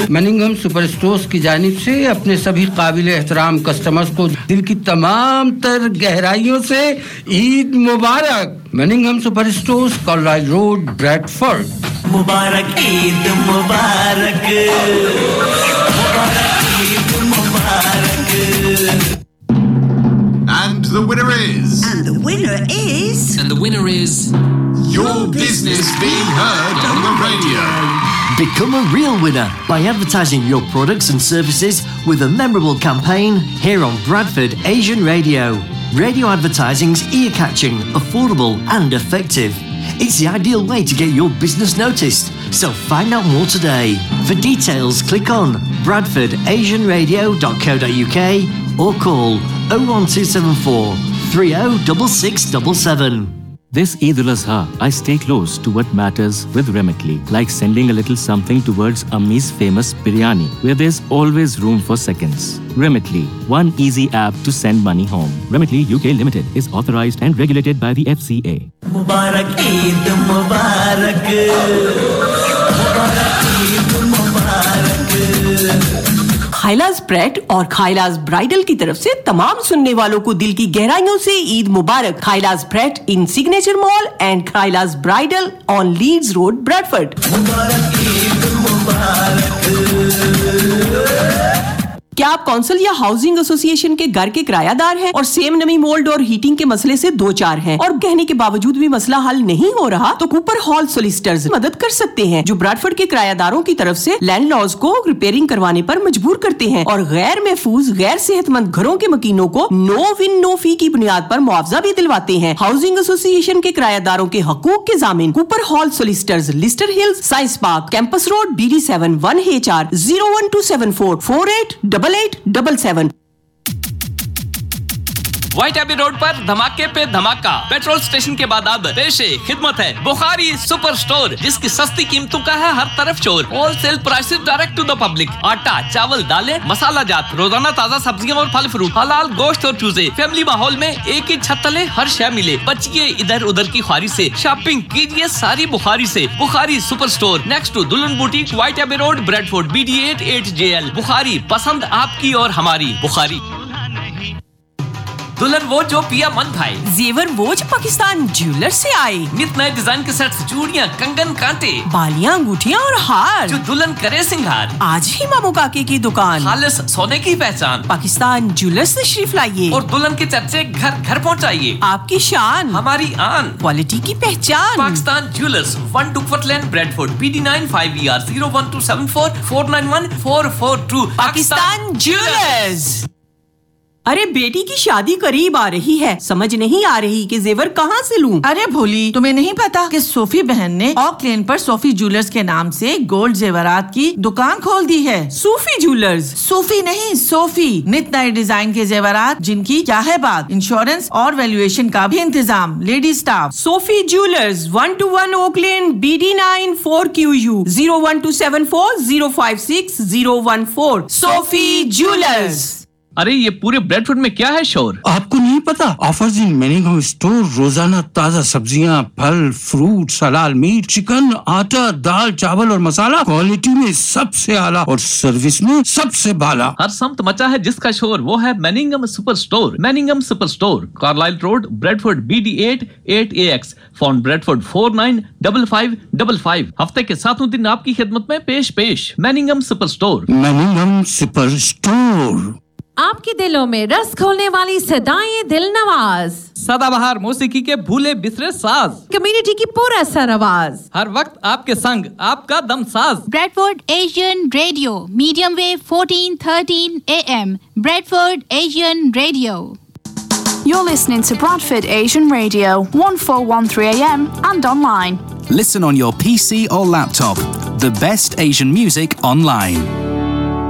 مننگم super stores کی جانب سے اپنے سبھی قابل احترام کسٹمرز کو دل کی تمام تر گہرائیوں سے عید مبارک. مننگم super stores, Carlyle road, Bradford. Mubarak Eid Mubarak, Mubarak Eid Mubarak. And the winner is... And the winner is... And the winner is... Your business being heard on the radio. Become a real winner by advertising your products and services with a memorable campaign here on Bradford Asian Radio. Radio advertising's ear-catching, affordable and effective. It's the ideal way to get your business noticed. So find out more today. For details, click on bradfordasianradio.co.uk or call 01274 306677. This Eid al-Azha, I stay close to what matters with Remitly, like sending a little something towards Ammi's famous biryani, where there's always room for seconds. Remitly, one easy app to send money home. Remitly UK Limited is authorized and regulated by the FCA. Mubarak Eid Mubarak, Mubarak Eid Mubarak. خائلاز پریٹ اور خائلاز bridal کی طرف سے تمام سننے والوں کو دل کی گہرائیوں سے عید مبارک. خائلاز پریٹ ان signature mall and خائلاز bridal on leads road, Bradford. مبارک عید مبارک. کیا آپ کونسل یا ہاؤسنگ ایسوسی ایشن کے گھر کے کرایہ دار ہیں اور سیم نمی مولڈ اور ہیٹنگ کے مسئلے سے دو چار ہیں اور کہنے کے باوجود بھی مسئلہ حل نہیں ہو رہا؟ تو کوپر ہال سولیسٹرز مدد کر سکتے ہیں, جو براڈفورڈ کے کرایہ داروں کی طرف سے لینڈ لارڈز کو ریپیئرنگ کروانے پر مجبور کرتے ہیں اور غیر محفوظ غیر صحت مند گھروں کے مکینوں کو نو ون نو فی کی بنیاد پر معاوضہ بھی دلواتے ہیں. ہاؤسنگ ایسوسی ایشن کے کرایہ داروں کے حقوق کے ضامن Cooper hall سولیسٹرز, lustre Hills, science park, campus road, BD7 1HR 01274 488877. White Abbey road پر دھماکے پہ دھماکہ. پیٹرول اسٹیشن کے بعد اب پیش خدمت ہے بخاری سپر اسٹور, جس کی سستی قیمتوں کا ہے ہر طرف شور. Whole cell prices direct to the public. آٹا, چاول, دالیں, مسالہ جات, روزانہ تازہ سبزیاں اور پھل فروٹ, حلال گوشت اور چوزے. فیملی ماحول میں ایک ہی چھت تلے ہر شے ملے. بچیے ادھر ادھر کی خواری سے, شاپنگ کیجیے ساری بخاری سے. بخاری سپر اسٹور نیکسٹ ٹو دلہن boutique, white Abbey road, Bradford, BD8 8JL. بخاری, پسند آپ کی اور ہماری. بخاری. دلہن وہ جو پیا من بھائی, زیور وہ جو پاکستان جیولر سے آئے. نت نئے ڈیزائن کے سیٹس, چوڑیاں, کنگن, کانٹے, بالیاں, انگوٹھیاں اور ہار, جو دلہن کرے سنگھار. آج ہی مامو کاکے کی دکان, خالص سونے کی پہچان, پاکستان جیولر سے تشریف لائیے اور دلہن کے چرچے گھر گھر پہنچائیے. آپ کی شان, ہماری آن, کوالٹی کی پہچان. پاکستان جیولرز, 1 ڈکورتھ لین, Bradford, BD9 5ER 01274 491 442. Pakistan jewellers. ارے بیٹی کی شادی قریب آ رہی ہے, سمجھ نہیں آ رہی کہ زیور کہاں سے لوں. ارے بھولی, تمہیں نہیں پتا کہ صوفی بہن نے اوک لین پر صوفی جیولرز کے نام سے گولڈ زیورات کی دکان کھول دی ہے. صوفی جیولرز, صوفی نہیں صوفی. نت نئے ڈیزائن کے زیورات جن کی کیا ہے بات, انشورنس اور ویلیویشن کا بھی انتظام, لیڈی سٹاف. صوفی جیولرز, 121 اوک لین, BD9 4QU 01274 056 014. صوفی جیولرز. ارے یہ پورے بریڈفورڈ میں کیا ہے شور؟ آپ کو نہیں پتا؟ آفرز ان مننگم اسٹور, روزانہ تازہ سبزیاں, پھل, فروٹ, حلال میٹ, چکن, آٹا, دال, چاول اور مسالہ, کوالٹی میں سب سے اعلیٰ اور سروس میں سب سے بالا. ہر سمت مچا ہے جس کا شور, وہ ہے مننگم super store. مننگم super store, Carlyle road, Bradford, BD8 8AX. Phone Bradford 495555. ہفتے کے 7 دن آپ کی خدمت میں پیش. مننگم سپر اسٹور. مننگم super store. آپ کے دلوں میں رس کھولنے والی صدائیں دل نواز, سدا بہار موسیقی کے بھولے بسرے ساز, کمیونٹی کی پورا اثر آواز, ہر وقت آپ کے سنگ آپ کا دم ساز. Bradford Asian radio, medium view 1413 AM. Bradford Asian radio. You're listening to Bradford Asian Radio, 1413 AM and online. Listen on your PC or laptop. The best Asian music online.